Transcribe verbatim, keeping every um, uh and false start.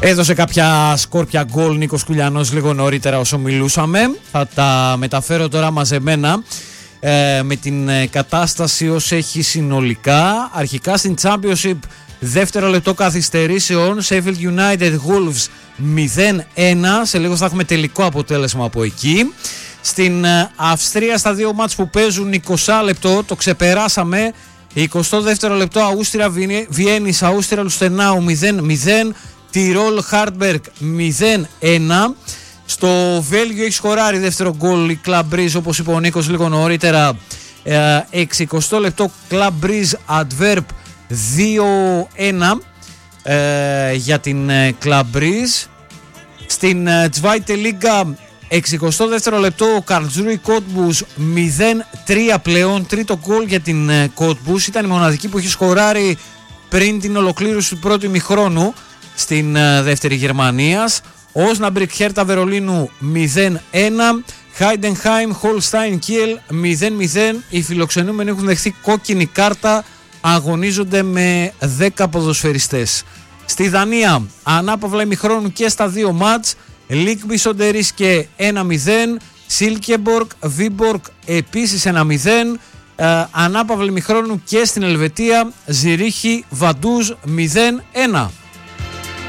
Έδωσε κάποια σκόρπια γκολ Νίκος Κουλιανός λίγο νωρίτερα όσο μιλούσαμε. Θα τα μεταφέρω τώρα μαζεμένα ε, με την κατάσταση ως έχει συνολικά. Αρχικά στην Championship, δεύτερο λεπτό καθυστερήσεων, Sheffield United Wolves μηδέν ένα. Σε λίγο θα έχουμε τελικό αποτέλεσμα από εκεί. Στην Αυστρία στα δύο μάτς που παίζουν είκοσι λεπτό, το ξεπεράσαμε. εικοστό δεύτερο λεπτό Αούστρια Βιέννης, Αούστρια Λουστενάου μηδέν μηδέν. Τιρόλ Χάρτμπεργκ μηδέν ένα. Στο Βέλγιο έχει σκοράρει δεύτερο γκολ η Club Brugge, όπως είπε ο Νίκος λίγο νωρίτερα. εξηκοστό λεπτό Club Brugge Adverb δύο ένα ε, για την Club Brugge. Στην Zweite Liga εξηκοστό δεύτερο λεπτό ο Καρλσρούι Κότμπους μηδέν τρία πλέον. Τρίτο γκολ για την Κότμπους. Ήταν η μοναδική που είχε σκοράρει πριν την ολοκλήρωση του πρώτου ημιχρόνου στην uh, δεύτερη Γερμανίας. Όσναμπρικ Χέρτα Βερολίνου μηδέν ένα. Χάιντενχάιμ Χολστάιν Κιέλ μηδέν μηδέν. Οι φιλοξενούμενοι έχουν δεχθεί κόκκινη κάρτα, αγωνίζονται με δέκα ποδοσφαιριστές. Στη Δανία ανάπαυλα ημιχρόνου και στα δύο μάτς. Λίκμπι Σοντερίσκε ένα μηδέν. Σίλκεμπορκ Βίμπορκ επίσης ένα μηδέν. Uh, ανάπαυλα ημιχρόνου και στην Ελβετία. Ζηρίχη Βαντούζ μηδέν ένα.